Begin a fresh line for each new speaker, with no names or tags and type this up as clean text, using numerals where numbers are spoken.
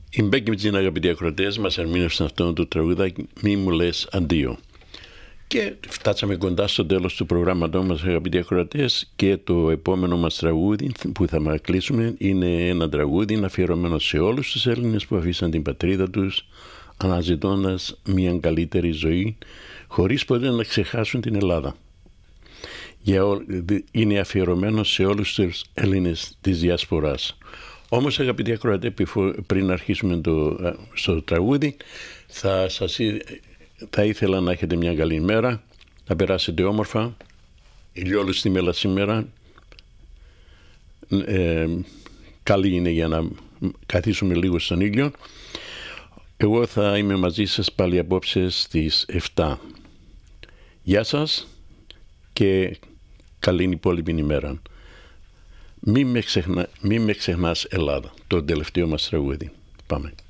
Οι Μπέκκι Μιτζίν, αγαπητοί ακροατές, μας ερμήνευσαν αυτό το τραγουδάκι «Μη μου λες αντίο». Και φτάσαμε κοντά στο τέλος του προγράμματός μας, αγαπητοί ακροατές, και το επόμενο μας τραγούδι που θα κλείσουμε είναι ένα τραγούδι αφιερωμένο σε όλους τους Έλληνες που αφήσαν την πατρίδα τους αναζητώντας μια καλύτερη ζωή, χωρίς ποτέ να ξεχάσουν την Ελλάδα. Είναι αφιερωμένο σε όλους τους Έλληνες της Διασποράς. Όμως, αγαπητοί ακροατές, πριν αρχίσουμε στο τραγούδι, θα ήθελα να έχετε μια καλή μέρα, να περάσετε όμορφα, ηλιόλουστη μέρα σήμερα. Καλή είναι για να καθίσουμε λίγο στον ήλιο. Εγώ θα είμαι μαζί σας πάλι απόψε στις 7. Γεια σας και καλή υπόλοιπη ημέρα. Μη με ξεχνάς, Ελλάδα, το τελευταίο μας τραγούδι. Πάμε.